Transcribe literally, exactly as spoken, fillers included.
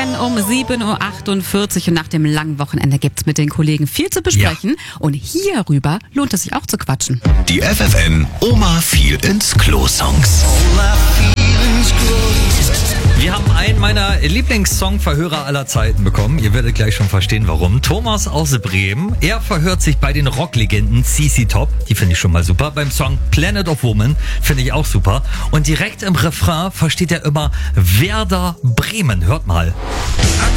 F-Fan um sieben Uhr achtundvierzig und nach dem langen Wochenende gibt's mit den Kollegen viel zu besprechen. Ja. Und hierüber lohnt es sich auch zu quatschen. Die F F N Oma fiel ins Klo-Songs. Wir haben einen meiner Lieblingssong-Verhörer aller Zeiten bekommen. Ihr werdet gleich schon verstehen, warum. Thomas aus Bremen. Er verhört sich bei den Rocklegenden C C Top. Die finde ich schon mal super. Beim Song Planet of Woman finde ich auch super. Und direkt im Refrain versteht er immer Werder Bremen. Hört mal.